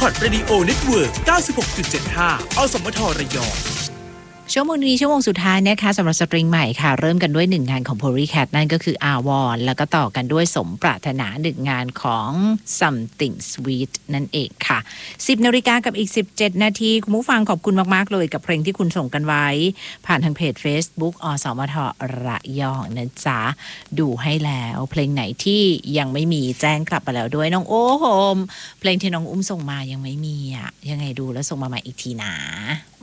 Record Radio Network 96.75 อสมทระยองชั่วโมงนี้ชั่วโมงสุดท้ายนะคะสำหรับสตริงใหม่ค่ะเริ่มกันด้วย1งานของ Polycat นั่นก็คืออาวรแล้วก็ต่อกันด้วยสมปรารถนา1งานของ Something Sweet นั่นเองค่ะ 10 นาฬิกากับอีก17นาทีคุณผู้ฟังขอบคุณมากๆเลยกับเพลงที่คุณส่งกันไว้ผ่านทางเพจ Facebook อสมทระยองนะจ๊ะดูให้แล้วเพลงไหนที่ยังไม่มีแจ้งกลับมาแล้วด้วยน้องโอโฮมเพลงที่น้องอุ้มส่งมายังไม่มีอ่ะยังไงดูแล้วส่งมาใหม่อีกทีนะ